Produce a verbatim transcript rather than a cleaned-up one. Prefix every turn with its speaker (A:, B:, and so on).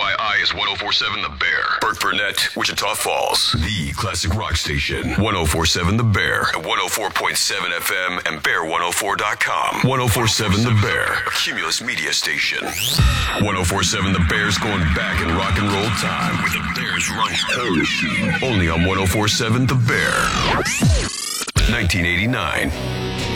A: Y I is one oh four point seven The Bear. Burt Burnett, Wichita Falls. The classic rock station. one oh four point seven The Bear. At one oh four point seven F M and bear one oh four dot com. one oh four point seven The Bear. A Cumulus media station. one oh four point seven The Bear's going back in rock and roll time. With the Bears Run Hell Machine. Only on one oh four point seven The Bear. nineteen eighty-nine.